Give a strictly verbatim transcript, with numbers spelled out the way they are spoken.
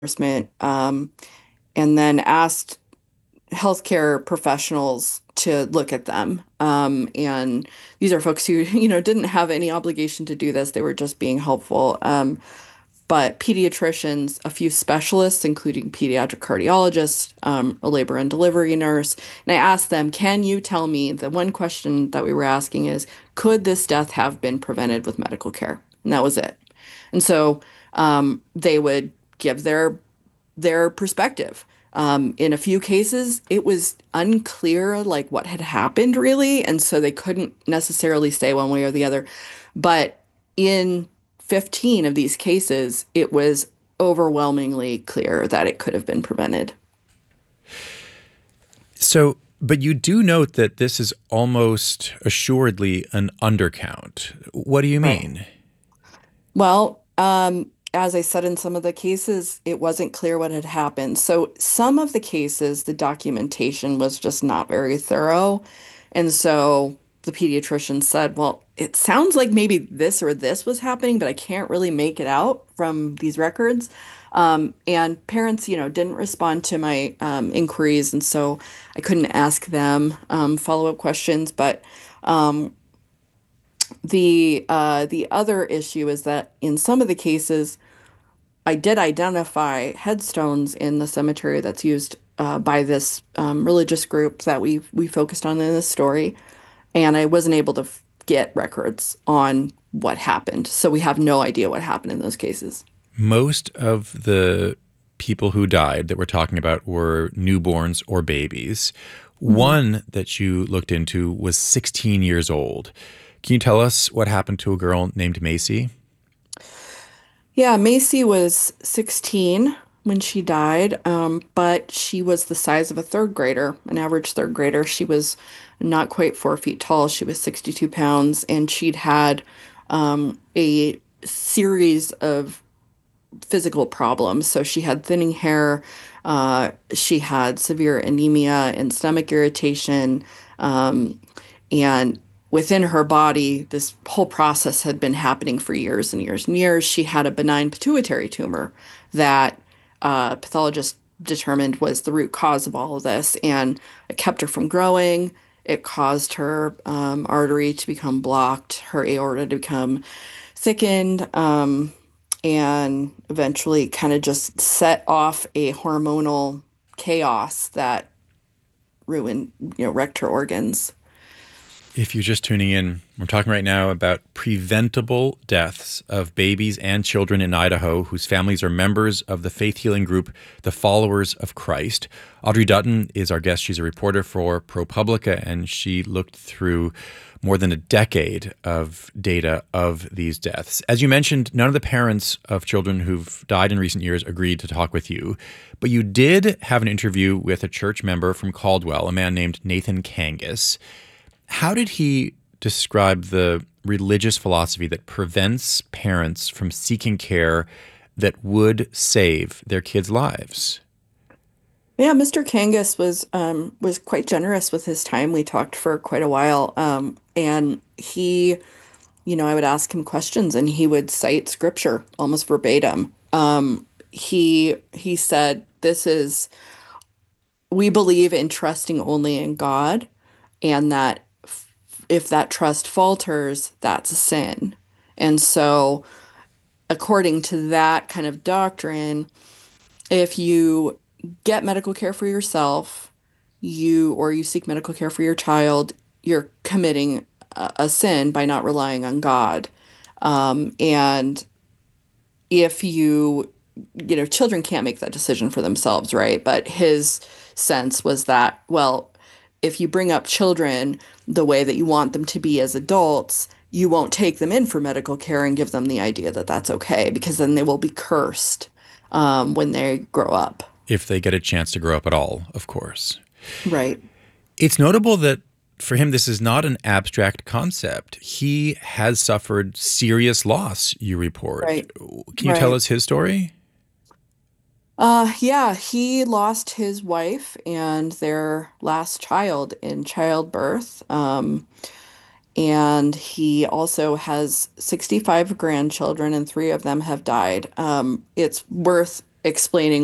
enforcement, um, and then asked healthcare professionals to look at them. Um, and these are folks who, you know, didn't have any obligation to do this. They were just being helpful. Um, but pediatricians, a few specialists, including pediatric cardiologists, um, a labor and delivery nurse, and I asked them, can you tell me, the one question that we were asking is, could this death have been prevented with medical care? And that was it. And so um, they would give their their perspective. Um, in a few cases, it was unclear like what had happened really, and so they couldn't necessarily say one way or the other. But in fifteen of these cases, it was overwhelmingly clear that it could have been prevented. So, but you do note that this is almost assuredly an undercount. What do you Right. mean? Well, um, as I said, in some of the cases, it wasn't clear what had happened. So some of the cases, the documentation was just not very thorough. And so the pediatrician said, well, it sounds like maybe this or this was happening, but I can't really make it out from these records. Um, and parents, you know, didn't respond to my um, inquiries. And so I couldn't ask them um, follow-up questions. But um, the uh, the other issue is that in some of the cases, I did identify headstones in the cemetery that's used uh, by this um, religious group that we we focused on in this story, and I wasn't able to f get records on what happened. So we have no idea what happened in those cases. Most of the people who died that we're talking about were newborns or babies. Mhm. One that you looked into was sixteen years old. Can you tell us what happened to a girl named Macy? Yeah, Macy was sixteen when she died, um, but she was the size of a third grader, an average third grader. She was not quite four feet tall. She was sixty-two pounds, and she'd had um, a series of physical problems. So she had thinning hair, uh, she had severe anemia and stomach irritation, um, and within her body, this whole process had been happening for years and years and years. She had a benign pituitary tumor that uh, pathologists determined was the root cause of all of this, and it kept her from growing. It caused her um, artery to become blocked, her aorta to become thickened, um, and eventually kind of just set off a hormonal chaos that ruined, you know, wrecked her organs. If you're just tuning in, we're talking right now about preventable deaths of babies and children in Idaho whose families are members of the faith healing group, the Followers of Christ. Audrey Dutton is our guest. She's a reporter for ProPublica, and she looked through more than a decade of data of these deaths. As you mentioned, none of the parents of children who've died in recent years agreed to talk with you, but you did have an interview with a church member from Caldwell, a man named Nathan Kangas. How did he describe the religious philosophy that prevents parents from seeking care that would save their kids' lives? Yeah, mister Kangas was um, was quite generous with his time. We talked for quite a while, um, and he, you know, I would ask him questions, and he would cite scripture almost verbatim. Um, he he said, "This is we believe in trusting only in God, and that f- if that trust falters, that's a sin." And so, according to that kind of doctrine, if you get medical care for yourself, you or you seek medical care for your child, you're committing a, a sin by not relying on God. Um, and if you, you know, children can't make that decision for themselves, right? But his sense was that, well, if you bring up children the way that you want them to be as adults, you won't take them in for medical care and give them the idea that that's okay, because then they will be cursed um, when they grow up. If they get a chance to grow up at all, of course. Right. It's notable that for him, this is not an abstract concept. He has suffered serious loss, you report. Right. Can you tell Right. us his story? Uh, yeah, he lost his wife and their last child in childbirth. Um, and he also has sixty-five grandchildren, and three of them have died. Um, it's worth explaining